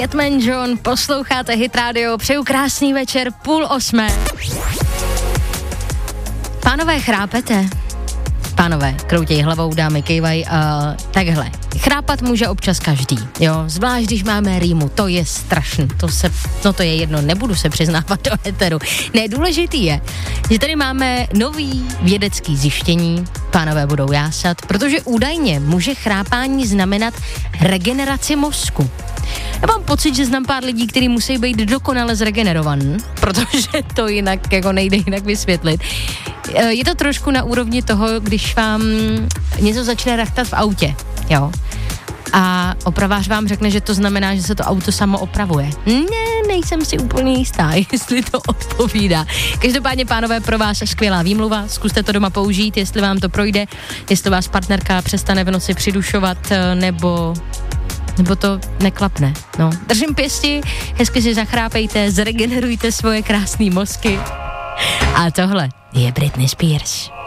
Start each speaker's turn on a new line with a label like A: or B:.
A: Catman John, posloucháte Hit Radio, přeju krásný večer, 7:30. Pánové, chrápete? Pánové, kroutěj hlavou, dámy kejvaj, takhle. Chrápat může občas každý, jo, zvlášť když máme rýmu, to je strašný, to je jedno, nebudu se přiznávat do éteru. Ne, důležitý je, že tady máme nový vědecký zjištění, pánové budou jásat, protože údajně může chrápání znamenat regeneraci mozku. Já mám pocit, že znám pár lidí, kteří musí být dokonale zregenerovaný, protože to jinak jako nejde jinak vysvětlit. Je to trošku na úrovni toho, když vám něco začne rachtat v autě, jo. A opravář vám řekne, že to znamená, že se to auto samo opravuje. Ne, nejsem si úplně jistá, jestli to odpovídá. Každopádně, pánové, pro vás skvělá výmluva, zkuste to doma použít, jestli vám to projde, jestli vás partnerka přestane v noci přidušovat, nebo to neklapne, no. Držím pěsti, hezky si zachrápejte, zregenerujte svoje krásné mozky. A tohle je Britney Spears.